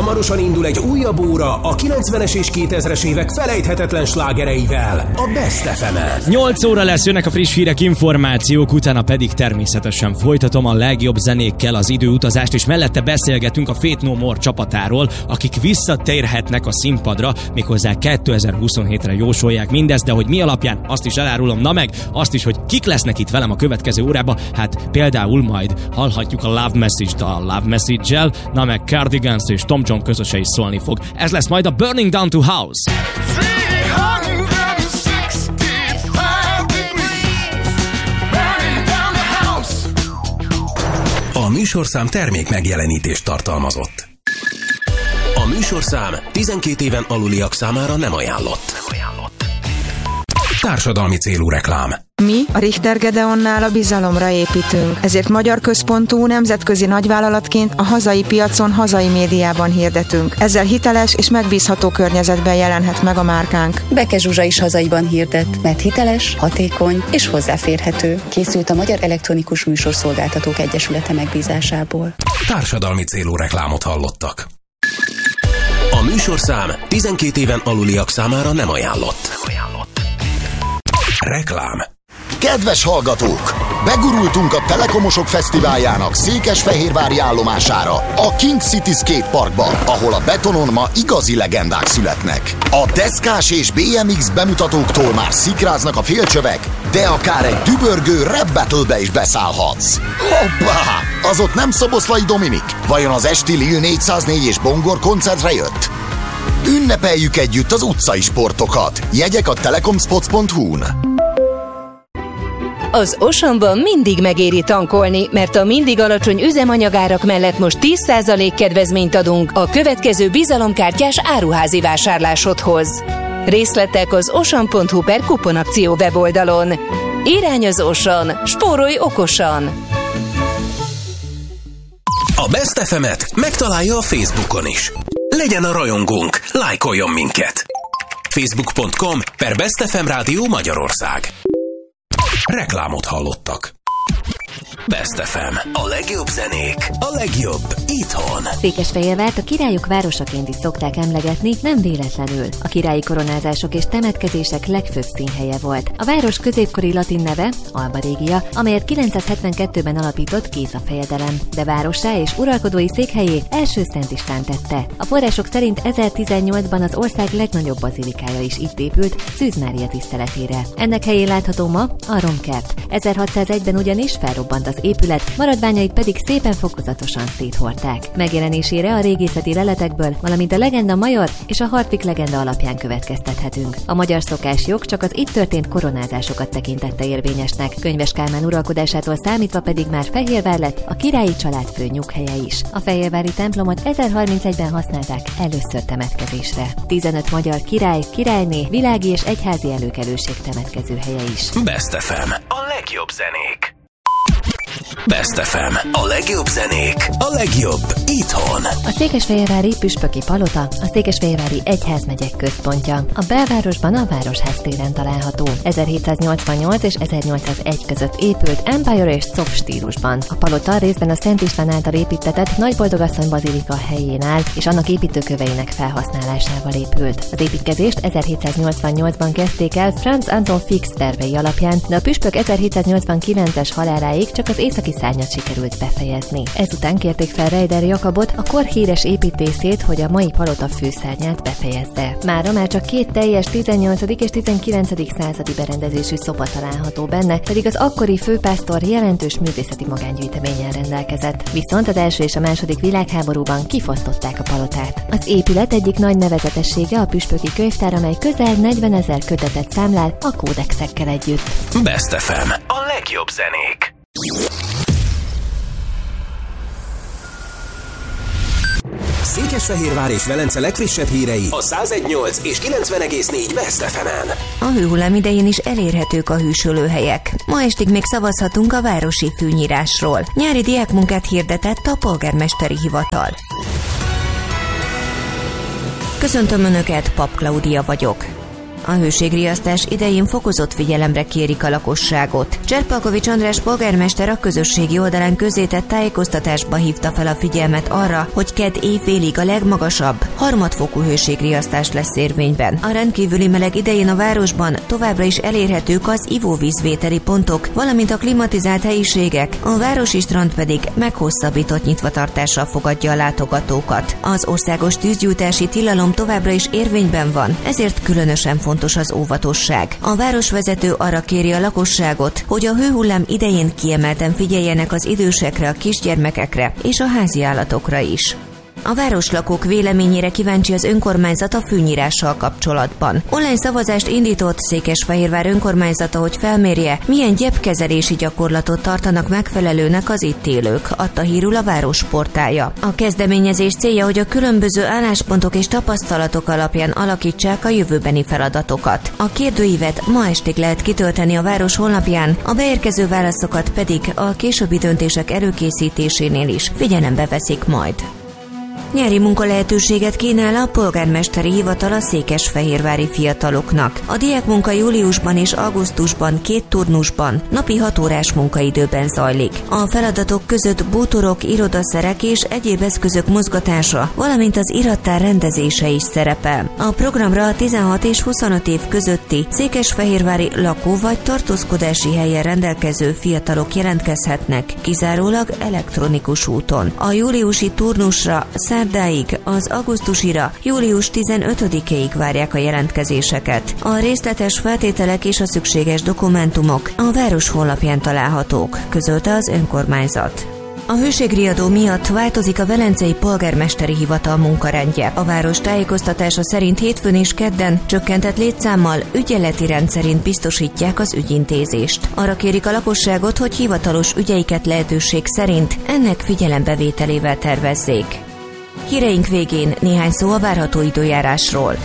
hamarosan indul egy újabb óra a 90-es és 2000-es évek felejthetetlen slágereivel, a Best FM-en. 8 óra lesz, jönnek a friss hírek, információk, utána pedig természetesen folytatom a legjobb zenékkel az időutazást, és mellette beszélgetünk a Faith No More csapatáról, akik visszatérhetnek a színpadra, méghozzá 2027-re jósolják mindezt, de hogy mi alapján, azt is elárulom, na meg azt is, hogy kik lesznek itt velem a következő órában, hát például majd hallhatjuk a Love Message-t a Love Message-gel, na meg Cardigans és Tom John közöse is szólni fog. Ez lesz majd a Burning Down to House. A műsorszám termék megjelenítést tartalmazott. A műsorszám 12 éven aluliak számára nem ajánlott. Társadalmi célú reklám. Mi a Richter Gedeonnál a bizalomra építünk, ezért magyar központú nemzetközi nagyvállalatként a hazai piacon, hazai médiában hirdetünk. Ezzel hiteles és megbízható környezetben jelenhet meg a márkánk. Beke Zsuzsa is hazaiban hirdet, mert hiteles, hatékony és hozzáférhető. Készült a Magyar Elektronikus Műsorszolgáltatók Egyesülete megbízásából. Társadalmi célú reklámot hallottak. A műsorszám 12 éven aluliak számára nem ajánlott. Reklám. Kedves hallgatók! Begurultunk a Telekomosok Fesztiváljának székesfehérvári állomására, a King City Skate Parkba, ahol a betonon ma igazi legendák születnek. A deszkás és BMX bemutatóktól már szikráznak a félcsövek, de akár egy dübörgő rap battle-be is beszállhatsz. Hoppá! Az ott nem Szoboszlai Dominik? Vajon az esti Lil 404 és Bongor koncertre jött? Ünnepeljük együtt az utcai sportokat. Jegyek a telekomspots.hu-n. Az Oceanban mindig megéri tankolni, mert a mindig alacsony üzemanyagárak mellett most 10% kedvezményt adunk a következő bizalomkártyás áruházi vásárlásodhoz. Részletek az ocean.hu/kuponakció weboldalon. Irány az Ocean, spórolj okosan! A Best FM-et megtalálja a Facebookon is. Legyen a rajongónk, lájkoljon minket! Facebook.com/Best FM Rádió Magyarország. Reklámot hallottak. Best FM. A legjobb zenék, a legjobb itthon. Székesfehérvárt a királyok városaként is szokták emlegetni, nem véletlenül. A királyi koronázások és temetkezések legfőbb színhelye volt. A város középkori latin neve Alba Regia, amelyet 972-ben alapított Géza fejedelem, de várossá és uralkodói székhelyé első Szent István tette. A források szerint 1018-ban az ország legnagyobb bazilikája is itt épült, Szűz Mária tiszteletére. Ennek helyén látható ma a Romkert. 1601-ben ugyanis felrobbant az épület, maradványait pedig szépen fokozatosan széthordták. Megjelenésére a régészeti leletekből, valamint a legenda major és a Hartwig legenda alapján következtethetünk. A magyar szokásjog csak az itt történt koronázásokat tekintette érvényesnek, Könyves Kálmán uralkodásától számítva pedig már Fehérvár lett a királyi család fő nyughelye is. A fehérvári templomot 1031-ben használták először temetkezésre. 15 magyar király, királyné, világi és egyházi előkelőség temetkezőhelye is. Best FM. A legjobb zenék. Best FM. A legjobb zenék, a legjobb itthon. A székesfehérvári Püspöki Palota a Székesfehérvári egyházmegyek központja. A belvárosban a Városház téren található. 1788 és 1801 között épült Empire és Cof stílusban. A palota részben a Szent István által építtetett Nagyboldogasszony bazilika helyén áll, és annak építőköveinek felhasználásával épült. Az építkezést 1788-ban kezdték el Franz Anton Fix tervei alapján, de a püspök 1789-es haláláig csak az északi szárnyat sikerült befejezni. Ezután kérték fel Reider Jakabot, a kor híres építészét, hogy a mai palota főszárnyát befejezze. Mára már csak 2 teljes 18. és 19. századi berendezésű szoba található benne, pedig az akkori főpásztor jelentős művészeti magángyűjteménnyel rendelkezett. Viszont az első és a második világháborúban kifosztották a palotát. Az épület egyik nagy nevezetessége a püspöki könyvtár, amely közel 40 000 kötetet számlál a kódexekkel együtt. Best FM. A legjobb zenék. Székesfehérvár és Velence legfrissebb hírei a 101.8 és 90.4 Best FM-en. A hőhullám idején is elérhetők a hűsölőhelyek. Ma estig még szavazhatunk a városi fűnyírásról. Nyári diákmunkát hirdetett a polgármesteri hivatal. Köszöntöm Önöket, Pap Klaudia vagyok. A hőségriasztás idején fokozott figyelemre kérik a lakosságot. Cserpalkovics András polgármester a közösségi oldalán közzétett tájékoztatásba hívta fel a figyelmet arra, hogy kedd évvélig a legmagasabb, harmadfokú hőségriasztás lesz érvényben. A rendkívüli meleg idején a városban továbbra is elérhetők az ivóvízvételi pontok, valamint a klimatizált helyiségek, a városi strand pedig meghosszabbított nyitvatartással fogadja a látogatókat. Az országos tűzgyújtási tilalom továbbra is érvényben van, ezért különösen fontos az óvatosság. A városvezető arra kéri a lakosságot, hogy a hőhullám idején kiemelten figyeljenek az idősekre, a kisgyermekekre és a háziállatokra is. A városlakók véleményére kíváncsi az önkormányzat a fűnyírással kapcsolatban. Online szavazást indított Székesfehérvár önkormányzata, hogy felmérje, milyen gyepkezelési gyakorlatot tartanak megfelelőnek az itt élők, adta hírül a város portálja. A kezdeményezés célja, hogy a különböző álláspontok és tapasztalatok alapján alakítsák a jövőbeni feladatokat. A kérdőívet ma estig lehet kitölteni a város honlapján, a beérkező válaszokat pedig a későbbi döntések előkészítésénél is figyelembe veszik majd. Nyári munkalehetőséget kínál a polgármesteri hivatal a székesfehérvári fiataloknak. A diákmunka júliusban és augusztusban 2 turnusban, napi 6 órás munkaidőben zajlik. A feladatok között bútorok, irodaszerek és egyéb eszközök mozgatása, valamint az irattár rendezése is szerepel. A programra a 16 és 25 év közötti székesfehérvári lakó- vagy tartózkodási helyen rendelkező fiatalok jelentkezhetnek, kizárólag elektronikus úton. A júliusi turnusra szerdáig, az augusztusira július 15-ig várják a jelentkezéseket. A részletes feltételek és a szükséges dokumentumok a város honlapján találhatók, közölte az önkormányzat. A hőségriadó miatt változik a Velencei Polgármesteri Hivatal munkarendje. A város tájékoztatása szerint hétfőn és kedden csökkentett létszámmal ügyeleti rendszerint biztosítják az ügyintézést. Arra kérik a lakosságot, hogy hivatalos ügyeiket lehetőség szerint ennek figyelembevételével tervezzék. Híreink végén néhány szó a várható időjárásról.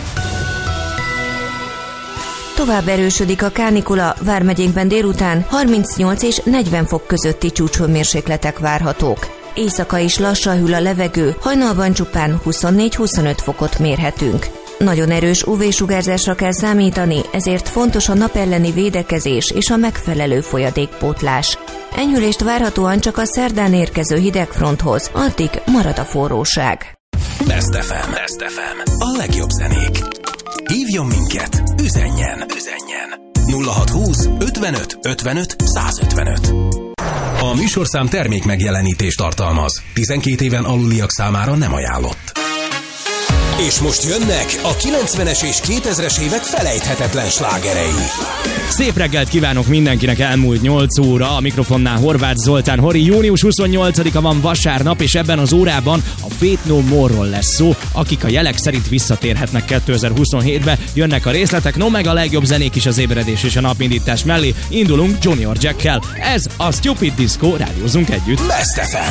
Tovább erősödik a kánikula, vármegyénkben délután 38 és 40 fok közötti csúcshőmérsékletek várhatók. Éjszaka is lassan hűl a levegő, hajnalban csupán 24-25 fokot mérhetünk. Nagyon erős UV-sugárzásra kell számítani, ezért fontos a nap elleni védekezés és a megfelelő folyadékpótlás. Enyhülést várhatóan csak a szerdán érkező hidegfronthoz, addig marad a forróság. Best FM. A legjobb zenék. Hívjon minket, üzenjen. 0620 55 55 155. A műsorszám termék megjelenítést tartalmaz. 12 éven aluliak számára nem ajánlott. És most jönnek a 90-es és 2000-es évek felejthetetlen slágerei. Szép reggelt kívánok mindenkinek, elmúlt 8 óra, a mikrofonnál Horváth Zoltán Hori. Június 28-a van vasárnap, és ebben az órában a Faith No More-ról lesz szó, akik a jelek szerint visszatérhetnek 2027-be. Jönnek a részletek, no meg a legjobb zenék is az ébredés és a napindítás mellé. Indulunk Junior Jackkel. Ez a Stupid Disco, rádiózunk együtt. Best FM.